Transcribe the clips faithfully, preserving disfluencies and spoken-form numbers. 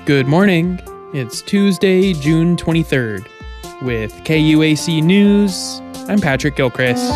Good morning. It's Tuesday, June twenty-third. With K U A C News, I'm Patrick Gilchrist.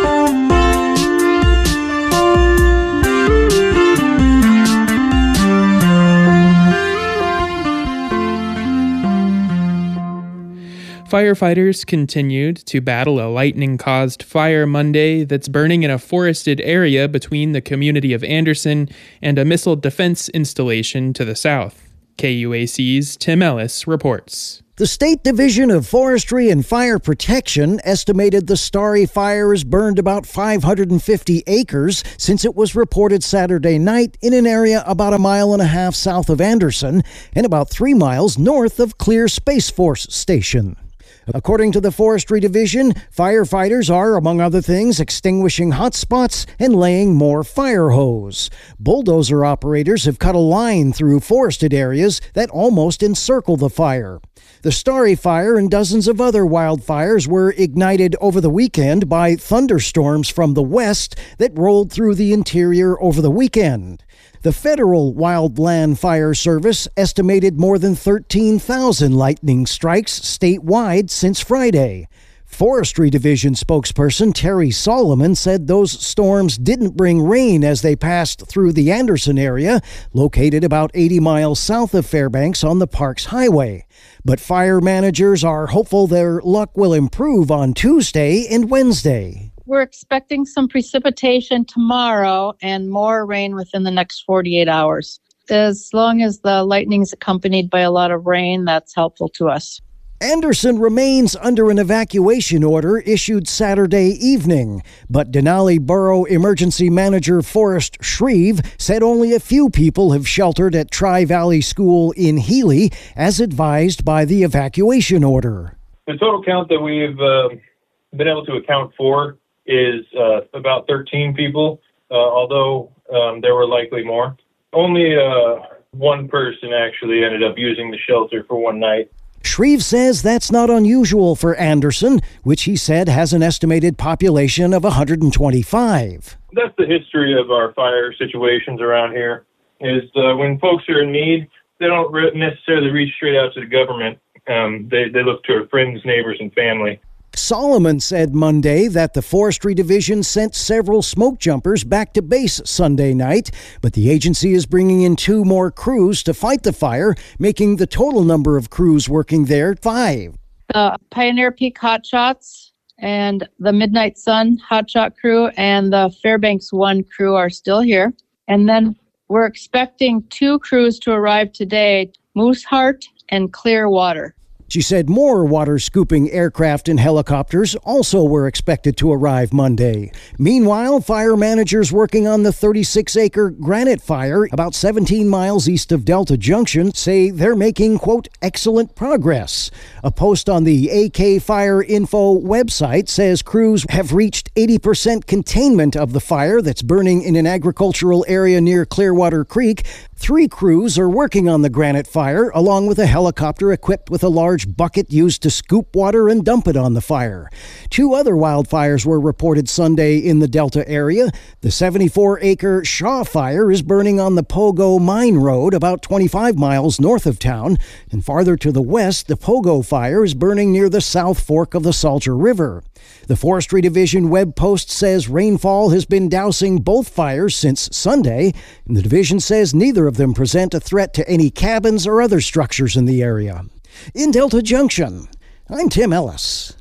Firefighters continued to battle a lightning-caused fire Monday that's burning in a forested area between the community of Anderson and a missile defense installation to the south. K U A C's Tim Ellis reports. The State Division of Forestry and Fire Protection estimated the Starry Fire has burned about five hundred fifty acres since it was reported Saturday night in an area about a mile and a half south of Anderson and about three miles north of Clear Space Force Station. According to the Forestry Division, firefighters are, among other things, extinguishing hot spots and laying more fire hose. Bulldozer operators have cut a line through forested areas that almost encircle the fire. The Starry Fire and dozens of other wildfires were ignited over the weekend by thunderstorms from the west that rolled through the interior over the weekend. The Federal Wildland Fire Service estimated more than thirteen thousand lightning strikes statewide since Friday. Forestry Division spokesperson Terry Solomon said those storms didn't bring rain as they passed through the Anderson area, located about eighty miles south of Fairbanks on the Parks Highway. But fire managers are hopeful their luck will improve on Tuesday and Wednesday. We're expecting some precipitation tomorrow and more rain within the next forty-eight hours. As long as the lightning's accompanied by a lot of rain, that's helpful to us. Anderson remains under an evacuation order issued Saturday evening, but Denali Borough Emergency Manager Forrest Shreve said only a few people have sheltered at Tri-Valley School in Healy, as advised by the evacuation order. The total count that we've uh, been able to account for is uh, about thirteen people, uh, although um, there were likely more. Only uh, one person actually ended up using the shelter for one night. Shreve says that's not unusual for Anderson, which he said has an estimated population of one hundred twenty-five. That's the history of our fire situations around here, is uh, when folks are in need, they don't re- necessarily reach straight out to the government. Um, they, they look to their friends, neighbors, and family. Solomon said Monday that the Forestry Division sent several smoke jumpers back to base Sunday night, but the agency is bringing in two more crews to fight the fire, making the total number of crews working there five. The Pioneer Peak Hotshots and the Midnight Sun Hotshot crew and the Fairbanks One crew are still here. And then we're expecting two crews to arrive today, Mooseheart and Clearwater. She said more water-scooping aircraft and helicopters also were expected to arrive Monday. Meanwhile, fire managers working on the thirty-six acre Granite Fire about seventeen miles east of Delta Junction say they're making, quote, excellent progress. A post on the A K Fire Info website says crews have reached eighty percent containment of the fire that's burning in an agricultural area near Clearwater Creek. Three crews are working on the Granite Fire, along with a helicopter equipped with a large bucket used to scoop water and dump it on the fire. Two other wildfires were reported Sunday in the Delta area. The seventy-four acre Shaw Fire is burning on the Pogo Mine Road, about twenty-five miles north of town. And farther to the west, the Pogo Fire is burning near the South Fork of the Salter River. The Forestry Division web post says rainfall has been dousing both fires since Sunday, and the division says neither of them present a threat to any cabins or other structures in the area. In Delta Junction, I'm Tim Ellis.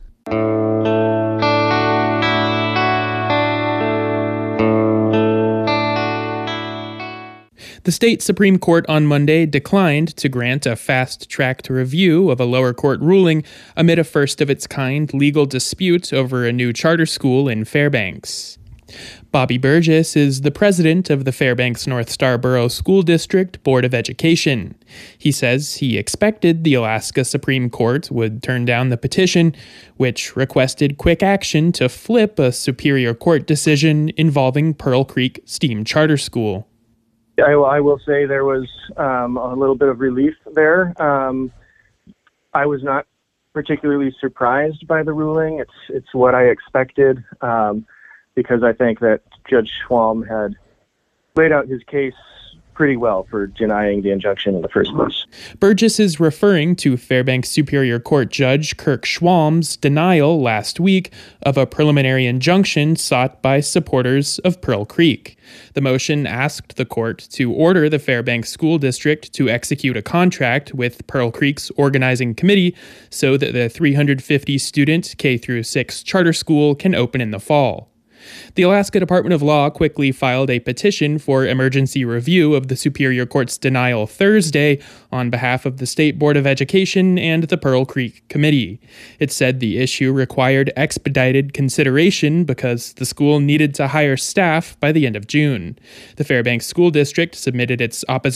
The state Supreme Court on Monday declined to grant a fast-tracked review of a lower court ruling amid a first-of-its-kind legal dispute over a new charter school in Fairbanks. Bobby Burgess is the president of the Fairbanks North Star Borough School District Board of Education. He says he expected the Alaska Supreme Court would turn down the petition, which requested quick action to flip a Superior Court decision involving Pearl Creek Steam Charter School. I, I will say there was um, a little bit of relief there. Um, I was not particularly surprised by the ruling. It's it's what I expected. Um, because I think that Judge Schwalm had laid out his case pretty well for denying the injunction in the first place. Burgess is referring to Fairbanks Superior Court Judge Kirk Schwalm's denial last week of a preliminary injunction sought by supporters of Pearl Creek. The motion asked the court to order the Fairbanks School District to execute a contract with Pearl Creek's organizing committee so that the three hundred fifty student K through six charter school can open in the fall. The Alaska Department of Law quickly filed a petition for emergency review of the Superior Court's denial Thursday on behalf of the State Board of Education and the Pearl Creek Committee. It said the issue required expedited consideration because the school needed to hire staff by the end of June. The Fairbanks School District submitted its opposition